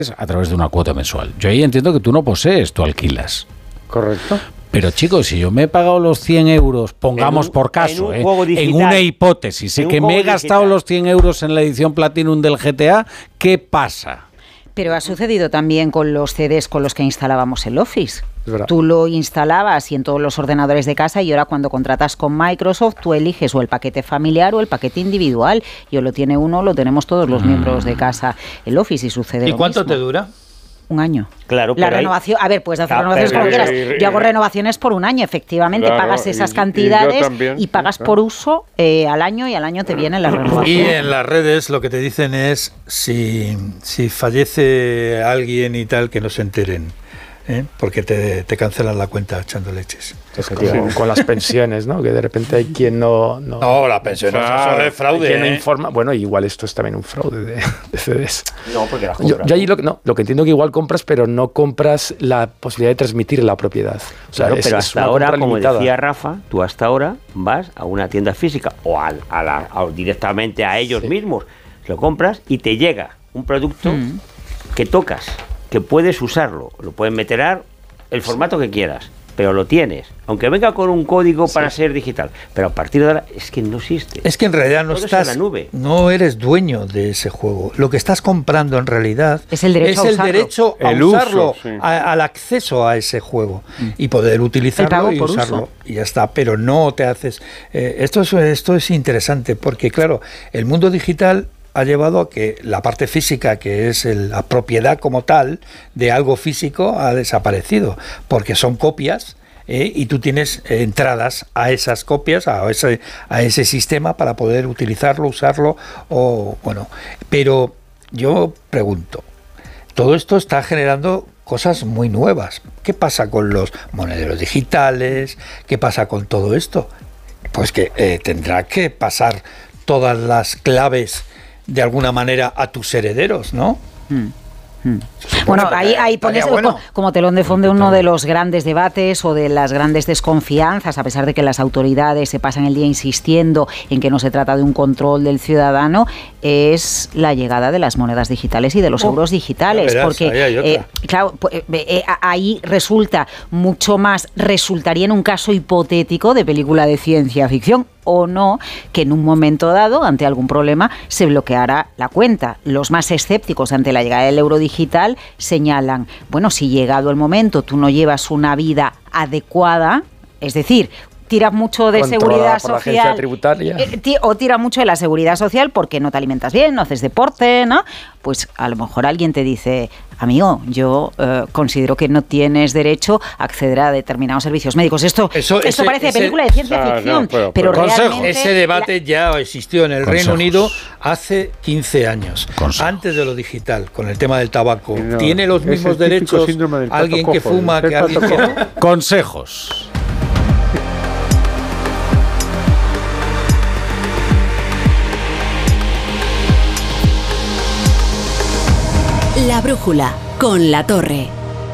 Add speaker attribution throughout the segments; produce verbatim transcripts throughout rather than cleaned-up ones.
Speaker 1: a través de una cuota mensual. Yo ahí entiendo que tú no posees, tú alquilas.
Speaker 2: Correcto.
Speaker 1: Pero chicos, si yo me he pagado los cien euros, pongamos un, por caso, en, un eh, en una hipótesis, sé que me he gastado digital. los cien euros en la edición Platinum del G T A, ¿qué pasa?
Speaker 3: Pero ha sucedido también con los C Ds con los que instalábamos el Office. Tú lo instalabas y en todos los ordenadores de casa, y ahora cuando contratas con Microsoft tú eliges o el paquete familiar o el paquete individual, y o lo tiene uno, lo tenemos todos los mm. miembros de casa el Office, y sucede
Speaker 4: ¿Y
Speaker 3: lo
Speaker 4: cuánto
Speaker 3: mismo.
Speaker 4: te dura?
Speaker 3: Un año.
Speaker 2: Claro,
Speaker 3: la renovación, hay... a ver, puedes hacer ah, renovaciones como quieras. Yo hago renovaciones por un año, efectivamente, claro, pagas esas y, cantidades y, también, y pagas sí, por uso eh, al año, y al año te viene la renovación.
Speaker 4: Y en las redes lo que te dicen es si, si fallece alguien y tal, que no se enteren. ¿Eh? Porque te, te cancelan la cuenta echando leches.
Speaker 2: Es como con las pensiones, ¿no? Que de repente hay quien no... No,
Speaker 4: no la pensión
Speaker 2: claro,
Speaker 4: eso es fraude.
Speaker 2: Quien
Speaker 4: ¿eh?
Speaker 2: no informa. Bueno, igual esto es también un fraude de, de C Ds.
Speaker 5: No, porque las compras.
Speaker 2: Yo, yo ahí lo, no, lo que entiendo que igual compras, pero no compras la posibilidad de transmitir la propiedad. O sea,
Speaker 5: claro,
Speaker 2: es,
Speaker 5: pero
Speaker 2: es
Speaker 5: hasta ahora, como decía Rafa, tú hasta ahora vas a una tienda física o, a, a la, a, directamente a ellos sí. mismos, lo compras y te llega un producto mm. que tocas, que puedes usarlo, lo puedes meter el formato que quieras, pero lo tienes, aunque venga con un código sí. para ser digital, pero a partir de ahora es que no existe.
Speaker 4: Es que en realidad no
Speaker 5: Todo
Speaker 4: estás,
Speaker 5: en la nube.
Speaker 4: no eres dueño de ese juego. Lo que estás comprando en realidad
Speaker 3: es el derecho,
Speaker 4: es
Speaker 3: a,
Speaker 4: el
Speaker 3: usarlo.
Speaker 4: derecho a
Speaker 2: el
Speaker 4: usarlo,
Speaker 2: uso, sí.
Speaker 4: a, al acceso a ese juego mm. y poder utilizarlo y usarlo uso. y ya está. Pero no te haces. Eh, esto es esto es interesante porque claro, el mundo digital ha llevado a que la parte física, que es el, la propiedad como tal de algo físico, ha desaparecido, porque son copias eh, y tú tienes eh, entradas a esas copias, a ese, a ese sistema para poder utilizarlo, usarlo, o bueno, pero yo pregunto, todo esto está generando cosas muy nuevas. ¿Qué pasa con los monederos digitales? ¿Qué pasa con todo esto? Pues que eh, tendrá que pasar todas las claves de alguna manera a tus herederos, ¿no? Mm.
Speaker 3: Hmm. Bueno, ahí, ahí pones bueno. como telón de fondo uno de los grandes debates o de las grandes desconfianzas, a pesar de que las autoridades se pasan el día insistiendo en que no se trata de un control del ciudadano, es la llegada de las monedas digitales y de los oh, euros digitales, verás, porque eh, claro, eh, eh, ahí resulta mucho más, resultaría en un caso hipotético de película de ciencia ficción, o no, que en un momento dado, ante algún problema, se bloqueara la cuenta. Los más escépticos ante la llegada del euro digital señalan, bueno, si llegado el momento tú no llevas una vida adecuada, es decir, tiras mucho de seguridad social eh, o tiras mucho de la seguridad social porque no te alimentas bien, no haces deporte, ¿no? Pues a lo mejor alguien te dice, amigo, yo eh, considero que no tienes derecho a acceder a determinados servicios médicos. Esto, Eso, esto ese, parece ese, película de ciencia ah, ficción, no, pero, pero, pero realmente...
Speaker 4: Ese debate la... ya existió en el Consejos. Reino Unido hace quince años, Consejos. Antes de lo digital, con el tema del tabaco. No, ¿tiene los mismos derechos alguien que fuma que alguien que no?
Speaker 1: Consejos.
Speaker 6: La brújula, con La Torre.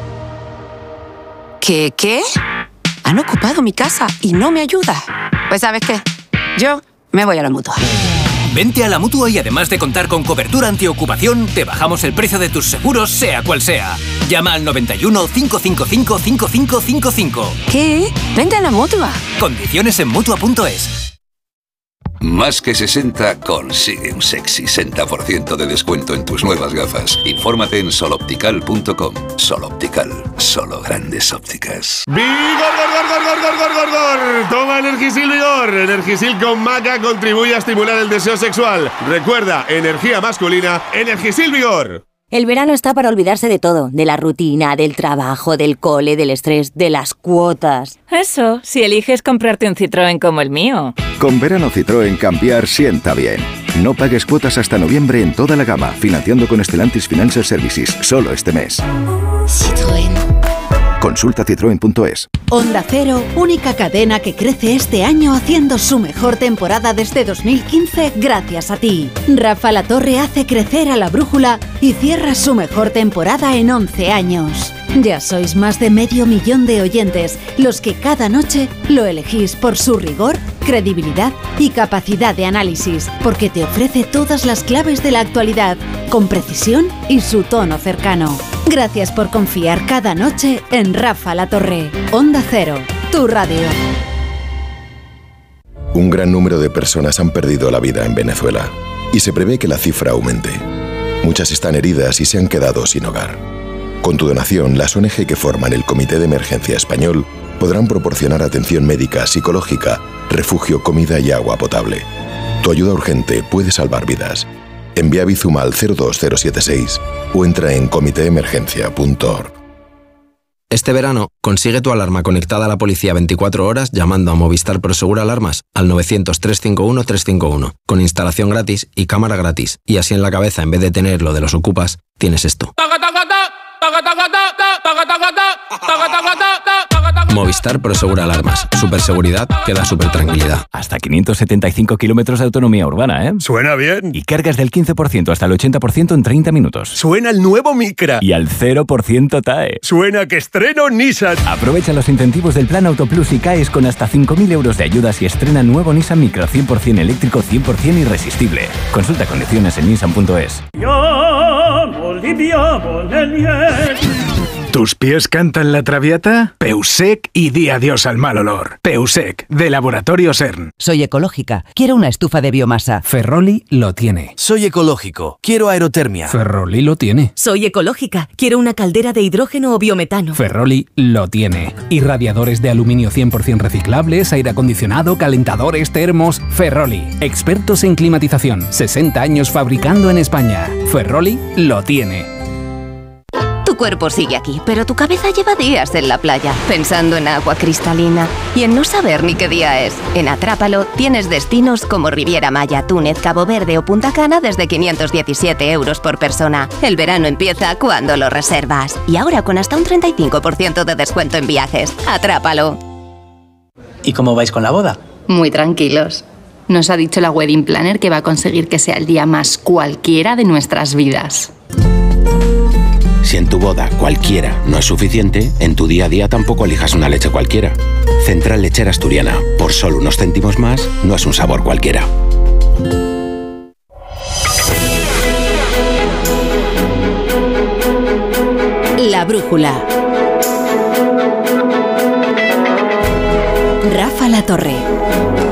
Speaker 7: ¿Qué, qué? Han ocupado mi casa y no me ayuda. Pues ¿sabes qué? Yo me voy a la Mutua.
Speaker 8: Vente a la Mutua y además de contar con cobertura antiocupación, te bajamos el precio de tus seguros, sea cual sea. Llama al noventa y uno, cinco cinco cinco, cinco cinco cinco cinco.
Speaker 7: ¿Qué? Vente a la Mutua.
Speaker 8: Condiciones en Mutua punto es.
Speaker 9: Más que sesenta consigue un sexy sesenta por ciento de descuento en tus nuevas gafas. Infórmate en sol optical punto com. Sol Optical, solo grandes ópticas.
Speaker 10: ¡Vigor, gor, gor, gor, gor, gor, gor! Toma Energisil Vigor. Energisil con maca contribuye a estimular el deseo sexual. Recuerda, energía masculina, Energisil Vigor.
Speaker 11: El verano está para olvidarse de todo, de la rutina, del trabajo, del cole, del estrés, de las cuotas.
Speaker 12: Eso, si eliges comprarte un Citroën como el mío.
Speaker 13: Con verano Citroën cambiar sienta bien. No pagues cuotas hasta noviembre en toda la gama, financiando con Stellantis Financial Services, solo este mes.
Speaker 6: Citroën.
Speaker 13: Consulta citroen punto es.
Speaker 6: Onda Cero, única cadena que crece este año haciendo su mejor temporada desde dos mil quince gracias a ti. Rafa La Torre hace crecer a La Brújula y cierra su mejor temporada en once años. Ya sois más de medio millón de oyentes, los que cada noche lo elegís por su rigor, credibilidad y capacidad de análisis, porque te ofrece todas las claves de la actualidad, con precisión y su tono cercano. Gracias por confiar cada noche en Rafa La Torre. Onda Cero, tu radio.
Speaker 13: Un gran número de personas han perdido la vida en Venezuela y se prevé que la cifra aumente. Muchas están heridas y se han quedado sin hogar. Con tu donación, las O N G que forman el Comité de Emergencia Español podrán proporcionar atención médica, psicológica, refugio, comida y agua potable. Tu ayuda urgente puede salvar vidas. Envía Bizum al cero dos cero siete seis o entra en comité emergencia punto org.
Speaker 14: Este verano, consigue tu alarma conectada a la policía veinticuatro horas llamando a Movistar Prosegur Alarmas al novecientos, trescientos cincuenta y uno, trescientos cincuenta y uno, con instalación gratis y cámara gratis. Y así en la cabeza, en vez de tener lo de los ocupas, tienes esto. Movistar Prosegur Alarmas. Superseguridad que da super tranquilidad.
Speaker 15: Hasta quinientos setenta y cinco kilómetros de autonomía urbana, ¿eh?
Speaker 10: Suena bien.
Speaker 15: Y cargas del quince por ciento hasta el ochenta por ciento en treinta minutos.
Speaker 10: Suena el nuevo Micra.
Speaker 15: Y al cero por ciento T A E.
Speaker 10: Suena que estreno Nissan.
Speaker 15: Aprovecha los incentivos del Plan Auto Plus y caes con hasta cinco mil euros de ayudas y estrena nuevo Nissan Micra cien por ciento eléctrico, cien por ciento irresistible. Consulta condiciones en nissan punto es.
Speaker 16: ¿Tus pies cantan la traviata? Peusec y di adiós al mal olor. Peusec, de Laboratorio CERN.
Speaker 17: Soy ecológica. Quiero una estufa de biomasa.
Speaker 18: Ferroli lo tiene.
Speaker 19: Soy ecológico. Quiero aerotermia.
Speaker 18: Ferroli lo tiene.
Speaker 20: Soy ecológica. Quiero una caldera de hidrógeno o biometano.
Speaker 18: Ferroli lo tiene. Irradiadores de aluminio cien por ciento reciclables, aire acondicionado, calentadores, termos. Ferroli. Expertos en climatización. sesenta años fabricando en España. Ferroli lo tiene.
Speaker 21: Tu cuerpo sigue aquí, pero tu cabeza lleva días en la playa, pensando en agua cristalina y en no saber ni qué día es. En Atrápalo tienes destinos como Riviera Maya, Túnez, Cabo Verde o Punta Cana desde quinientos diecisiete euros por persona. El verano empieza cuando lo reservas. Y ahora con hasta un treinta y cinco por ciento de descuento en viajes. Atrápalo.
Speaker 22: ¿Y cómo vais con la boda?
Speaker 23: Muy tranquilos. Nos ha dicho la wedding planner que va a conseguir que sea el día más cualquiera de nuestras vidas.
Speaker 24: Si en tu boda cualquiera no es suficiente, en tu día a día tampoco elijas una leche cualquiera. Central Lechera Asturiana, por solo unos céntimos más, no es un sabor cualquiera.
Speaker 6: La brújula. Rafa La Torre.